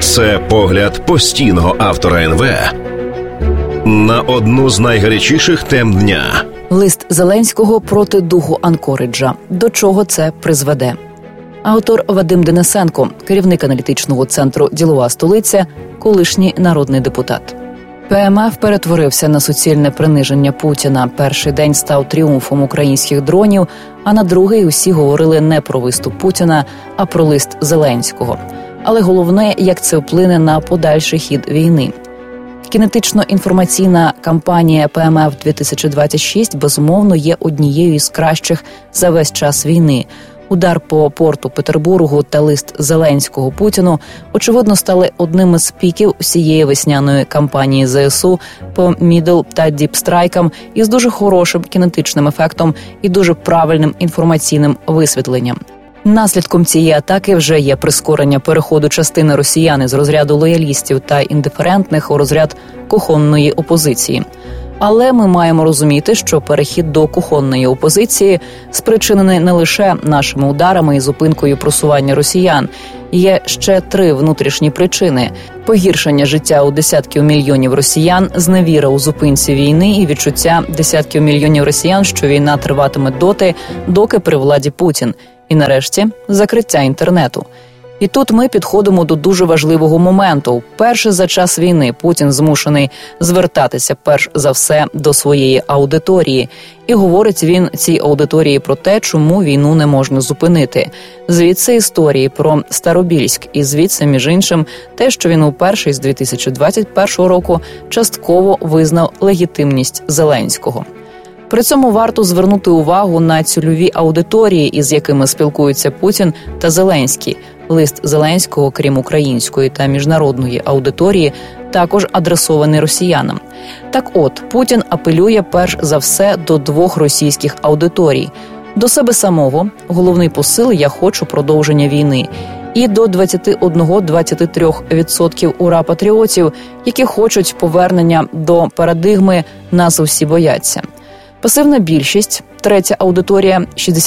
Це погляд постійного автора НВ на одну з найгарячіших тем дня. Лист Зеленського проти духу Анкориджа. До чого це призведе? Автор Вадим Денисенко, керівник аналітичного центру «Ділова столиця», колишній народний депутат. ПМФ перетворився на суцільне приниження Путіна. Перший день став тріумфом українських дронів, а на другий усі говорили не про виступ Путіна, а про лист Зеленського. Але головне, як це вплине на подальший хід війни. Кінетично-інформаційна кампанія ПМФ-2026, безумовно, є однією із кращих за весь час війни. Удар по порту Петербургу та лист Зеленського Путіну, очевидно, стали одним із піків всієї весняної кампанії ЗСУ по мідл та діпстрайкам із дуже хорошим кінетичним ефектом і дуже правильним інформаційним висвітленням. Наслідком цієї атаки вже є прискорення переходу частини росіян з розряду лоялістів та індиферентних у розряд кухонної опозиції. Але ми маємо розуміти, що перехід до кухонної опозиції спричинений не лише нашими ударами і зупинкою просування росіян. Є ще 3 внутрішні причини – погіршення життя у десятків мільйонів росіян, зневіра у зупинці війни і відчуття десятків мільйонів росіян, що війна триватиме доти, доки при владі Путін. І нарешті закриття інтернету. І тут ми підходимо до дуже важливого моменту. Вперше за час війни Путін змушений звертатися перш за все до своєї аудиторії. І говорить він цій аудиторії про те, чому війну не можна зупинити. Звідси історії про Старобільськ і звідси, між іншим, те, що він уперше з 2021 року частково визнав легітимність Зеленського. При цьому варто звернути увагу на цільові аудиторії, із якими спілкуються Путін та Зеленський. Лист Зеленського, крім української та міжнародної аудиторії, також адресований росіянам. Так от, Путін апелює перш за все до 2 російських аудиторій. До себе самого, головний посил «Я хочу продовження війни», і до 21-23% ура-патріотів, які хочуть повернення до парадигми «Нас усі бояться». Пасивна більшість, 3-я аудиторія,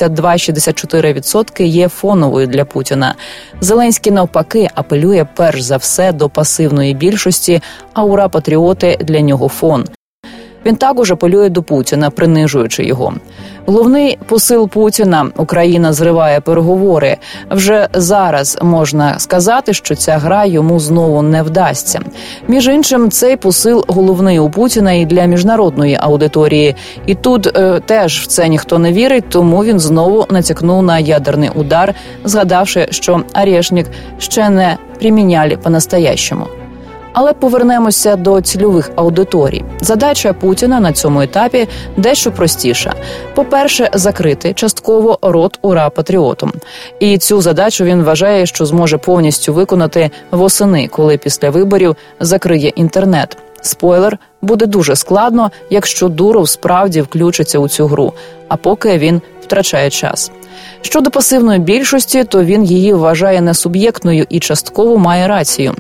62-64% є фоновою для Путіна. Зеленський, навпаки, апелює перш за все до пасивної більшості, а ура-патріоти для нього фон. Він також апелює до Путіна, принижуючи його. Головний посил Путіна – Україна зриває переговори. Вже зараз можна сказати, що ця гра йому знову не вдасться. Між іншим, цей посил головний у Путіна і для міжнародної аудиторії. І тут теж в це ніхто не вірить, тому він знову натякнув на ядерний удар, згадавши, що Орешник ще не приміняли по-настоящему. Але повернемося до цільових аудиторій. Задача Путіна на цьому етапі дещо простіша. По-перше, закрити частково рот ура-патріотам. І цю задачу він вважає, що зможе повністю виконати восени, коли після виборів закриє інтернет. Спойлер, буде дуже складно, якщо Дуров справді включиться у цю гру, а поки він втрачає час. Щодо пасивної більшості, то він її вважає несуб'єктною і частково має рацію.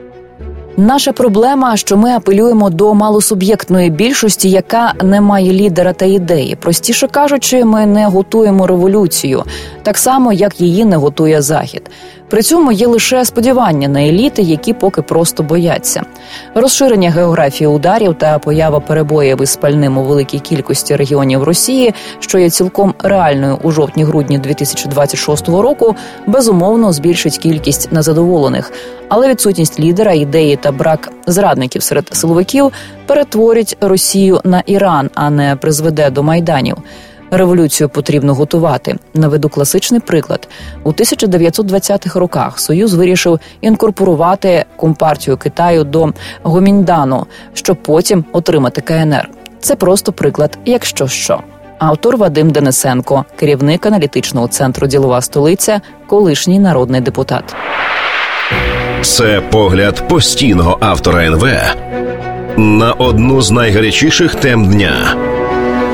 Наша проблема, що ми апелюємо до малосуб'єктної більшості, яка не має лідера та ідеї. Простіше кажучи, ми не готуємо революцію, так само, як її не готує Захід. При цьому є лише сподівання на еліти, які поки просто бояться. Розширення географії ударів та поява перебоїв із пальним у великій кількості регіонів Росії, що є цілком реальною у жовтні-грудні 2026 року, безумовно збільшить кількість незадоволених. Але відсутність лідера, ідеї та брак зрадників серед силовиків перетворить Росію на Іран, а не призведе до майданів. Революцію потрібно готувати. Наведу класичний приклад. У 1920-х роках Союз вирішив інкорпорувати Компартію Китаю до Гоміндану, щоб потім отримати КНР. Це просто приклад, якщо що. Автор Вадим Денисенко, керівник аналітичного центру «Ділова столиця», колишній народний депутат. Це погляд постійного автора НВ на одну з найгарячіших тем дня.